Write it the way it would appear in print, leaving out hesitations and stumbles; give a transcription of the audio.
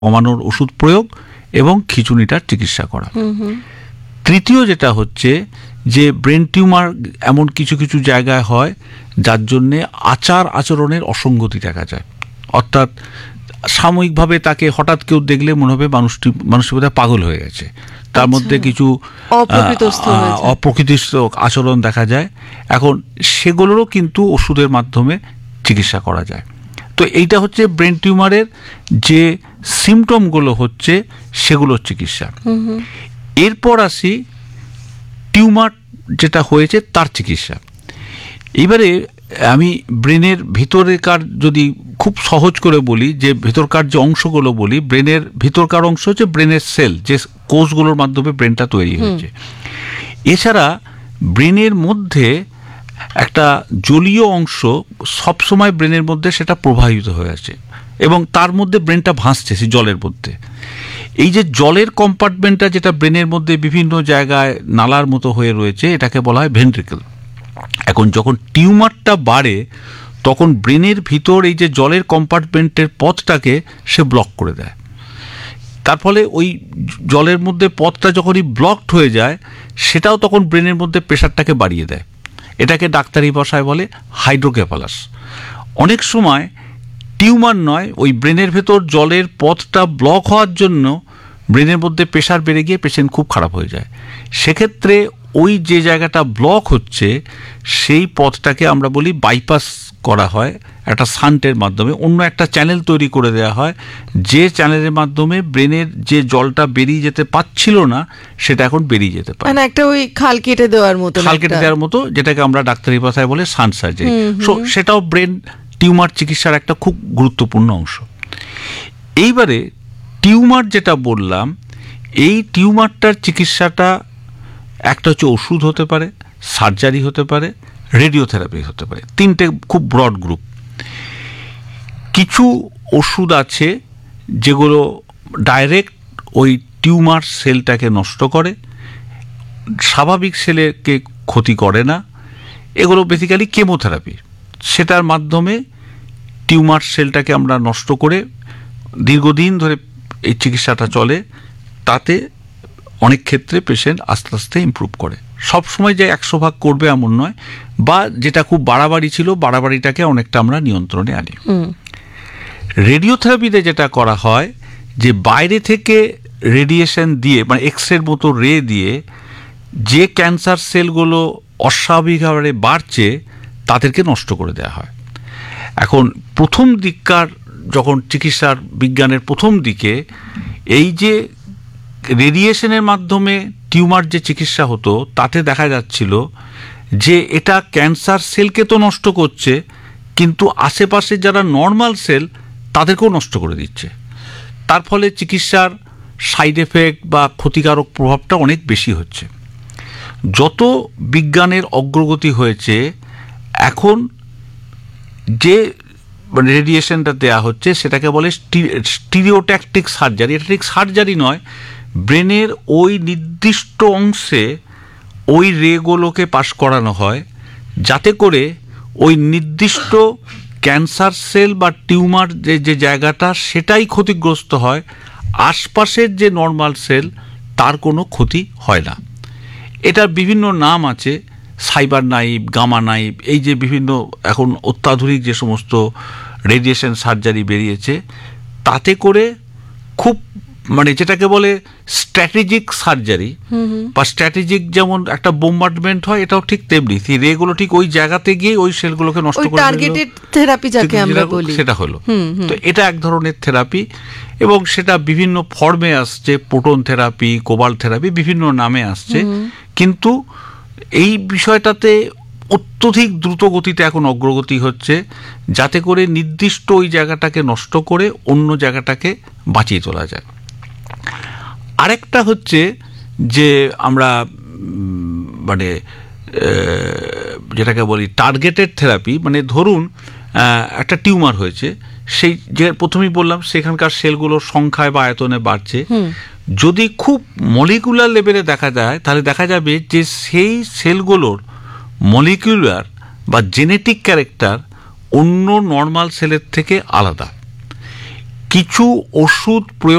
কমানোর ওষুধ প্রয়োগ এবং খিঁচুনিটার চিকিৎসা করা। তৃতীয় যেটা হচ্ছে যে ব্রেন টিউমার এমন কিছু কিছু জায়গায় হয় যার জন্যে আচরণের অসঙ্গতি দেখা যায়, অর্থাৎ সাময়িকভাবে তাকে হঠাৎ কেউ দেখলে মনে হবে মানুষটি বোধহয় পাগল হয়ে গেছে, তার মধ্যে কিছু অপ্রকৃতিস্থ আচরণ দেখা যায়। এখন সেগুলোরও কিন্তু ওষুধের মাধ্যমে চিকিৎসা করা যায়। তো এইটা হচ্ছে ব্রেন টিউমারের যে সিমটমগুলো হচ্ছে সেগুলোর চিকিৎসা। এরপর আসি টিউমার যেটা হয়েছে তার চিকিৎসা। এবারে আমি ব্রেনের ভিতরকার যদি খুব সহজ করে বলি, যে ভেতরকার যে অংশগুলো বলি, ব্রেনের ভিতরকার অংশ হচ্ছে ব্রেনের সেল, যে কোষগুলোর মাধ্যমে ব্রেনটা তৈরি হয়েছে। এছাড়া ব্রেনের মধ্যে একটা জলীয় অংশ সবসময় ব্রেনের মধ্যে সেটা প্রবাহিত হয়ে আছে এবং তার মধ্যে ব্রেনটা ভাসছে সেই জলের মধ্যে। এই যে জলের কম্পার্টমেন্টটা যেটা ব্রেনের মধ্যে বিভিন্ন জায়গায় নালার মতো হয়ে রয়েছে, এটাকে বলা হয় ভেন্ট্রিকল। এখন যখন টিউমারটা বাড়ে তখন ব্রেনের ভিতর এই যে জলের কম্পার্টমেন্টের পথটাকে সে ব্লক করে দেয়। তার ফলে ওই জলের মধ্যে পথটা যখনই ব্লকড হয়ে যায় সেটাও তখন ব্রেনের মধ্যে প্রেশারটাকে বাড়িয়ে দেয়। এটাকে ডাক্তারি ভাষায় বলে হাইড্রোকেফালাস। অনেক সময় টিউমার নয়, ওই ব্রেনের ভেতর জলের পথটা ব্লক হওয়ার জন্য ব্রেনের মধ্যে প্রেশার বেড়ে গিয়ে পেশেন্ট খুব খারাপ হয়ে যায়। সেক্ষেত্রে ওই যে জায়গাটা ব্লক হচ্ছে সেই পথটাকে আমরা বলি বাইপাস করা হয় একটা শান্টের মাধ্যমে, অন্য একটা চ্যানেল তৈরি করে দেওয়া হয়, যে চ্যানেলের মাধ্যমে ব্রেনের যে জলটা বেরিয়ে যেতে পারছিল না সেটা এখন বেরিয়ে যেতে পারে। মানে একটা ওই খাল কেটে দেওয়ার মতো, যেটাকে আমরা ডাক্তারি ভাষায় বলে শান্ট সার্জারি। সেটাও ব্রেন টিউমার চিকিৎসার একটা খুব গুরুত্বপূর্ণ অংশ। এইবারে টিউমার যেটা বললাম, এই টিউমারটার চিকিৎসাটা একটা হচ্ছে ওষুধ হতে পারে, সার্জারি হতে পারে, রেডিওথেরাপি হতে পারে, তিনটে খুব ব্রড গ্রুপ। কিছু ওষুধ আছে যেগুলো ডাইরেক্ট ওই টিউমার সেলটাকে নষ্ট করে, স্বাভাবিক সেলকে ক্ষতি করে না। এগুলো বেসিক্যালি কেমোথেরাপি, সেটার মাধ্যমে টিউমার সেলটাকে আমরা নষ্ট করে দীর্ঘদিন ধরে এই চিকিৎসাটা চলে। তাতে অনেক ক্ষেত্রে পেশেন্ট আস্তে আস্তে ইমপ্রুভ করে। সবসময় যে 100% করবে এমন নয়, বা যেটা খুব বাড়াবাড়ি ছিল বাড়াবাড়িটাকে অনেকটা আমরা নিয়ন্ত্রণে আনি। রেডিওথেরাপিতে যেটা করা হয় যে বাইরে থেকে রেডিয়েশন দিয়ে, মানে এক্সরের মতো রে দিয়ে যে ক্যান্সার সেলগুলো অস্বাভাবিকভাবে বাড়ছে তাদেরকে নষ্ট করে দেওয়া হয়। এখন প্রথম দিককার যখন চিকিৎসার বিজ্ঞানের প্রথম দিকে এই যে রেডিয়েশনের মাধ্যমে টিউমার যে চিকিৎসা হতো তাতে দেখা যাচ্ছিল যে এটা ক্যান্সার সেলকে তো নষ্ট করছে, কিন্তু আশেপাশে যারা নর্মাল সেল তাদেরকেও নষ্ট করে দিচ্ছে। তার ফলে চিকিৎসার সাইড এফেক্ট বা ক্ষতিকারক প্রভাবটা অনেক বেশি হচ্ছে। যত বিজ্ঞানের অগ্রগতি হয়েছে, এখন যে রেডিয়েশনটা দেয়া হচ্ছে সেটাকে বলে স্টিরিওট্যাকটিক সার্জারি। এটা ঠিক সার্জারি নয়, ব্রেনের ওই নির্দিষ্ট অংশে ওই রেগুলোকে পাস করানো হয় যাতে করে ওই নির্দিষ্ট ক্যান্সার সেল বা টিউমার যে জায়গাটা সেটাই ক্ষতিগ্রস্ত হয়, আশপাশের যে নর্মাল সেল তার কোনো ক্ষতি হয় না। এটার বিভিন্ন নাম আছে, সাইবার নাইভ, গামা নাইভ, এই যে বিভিন্ন এখন অত্যাধুনিক যে সমস্ত রেডিয়েশন সার্জারি বেরিয়েছে, তাতে করে খুব মানে যেটাকে বলে স্ট্র্যাটেজিক সার্জারি বা স্ট্র্যাটেজিক, যেমন একটা বোম্বার্ডমেন্ট হয়, এটাও ঠিক তেমনি রেগুলো ঠিক ওই জায়গাতে গিয়ে ওই সেলগুলোকে নষ্ট করে টার্গেটেড থেরাপি যাকে আমরা বলি, সেটা হলো। তো এটা এক ধরনের থেরাপি এবং সেটা বিভিন্ন ফর্মে আসছে, প্রোটন থেরাপি, কোবাল্ট থেরাপি, বিভিন্ন নামে আসছে। কিন্তু এই বিষয়টাতে অত্যধিক দ্রুত গতিতে এখন অগ্রগতি হচ্ছে যাতে করে নির্দিষ্ট ওই জায়গাটাকে নষ্ট করে অন্য জায়গাটাকে বাঁচিয়ে তোলা যায়। আরেকটা হচ্ছে যে আমরা মানে যেটাকে বলি টার্গেটেড থেরাপি, মানে ধরুন একটা টিউমার হয়েছে, সেই যে প্রথমেই বললাম সেখানকার সেলগুলোর সংখ্যায় বা আয়তনে বাড়ছে। যদি খুব মলিকুলার লেভেলে দেখা যায় তাহলে দেখা যাবে যে সেই সেলগুলোর মলিকুলার বা জেনেটিক ক্যারেক্টার অন্য নর্মাল সেলের থেকে আলাদা। কিছু ওষুধ প্রয়োগ